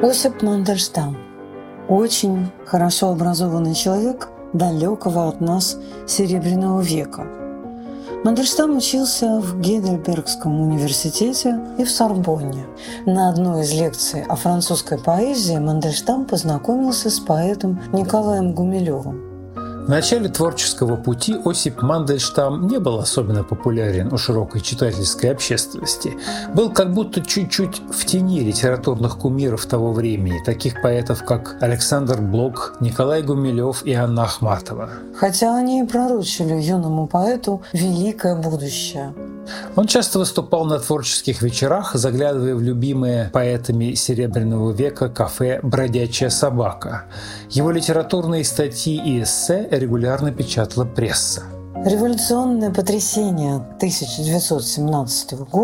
Осип Мандельштам. Очень хорошо образованный человек далекого от нас Серебряного века. Мандельштам учился в Гейдельбергском университете и в Сорбонне. На одной из лекций о французской поэзии Мандельштам познакомился с поэтом Николаем Гумилевым. В начале творческого пути Осип Мандельштам не был особенно популярен у широкой читательской общественности. Был как будто чуть-чуть в тени литературных кумиров того времени, таких поэтов, как Александр Блок, Николай Гумилев и Анна Ахматова. Хотя они и пророчили юному поэту великое будущее. Он часто выступал на творческих вечерах, заглядывая в любимые поэтами Серебряного века кафе «Бродячая собака». Его литературные статьи и эссе регулярно печатала пресса. Революционное потрясение 1917 года